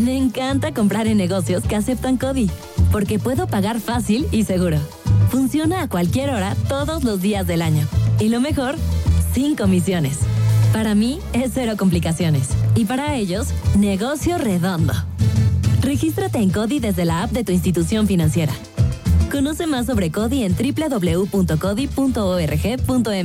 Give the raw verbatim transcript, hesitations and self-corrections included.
Me encanta comprar en negocios que aceptan CODI, porque puedo pagar fácil y seguro. Funciona a cualquier hora, todos los días del año. Y lo mejor, sin comisiones. Para mí, es cero complicaciones. Y para ellos, negocio redondo. Regístrate en CODI desde la app de tu institución financiera. Conoce más sobre CODI en doble u doble u doble u punto codi punto org punto m x.